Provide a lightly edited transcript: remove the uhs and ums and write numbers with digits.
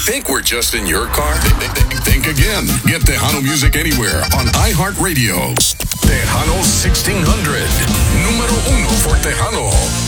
Think we're just in your car? Think again. Get Tejano music anywhere on iHeartRadio. Tejano 1600. Número uno for Tejano.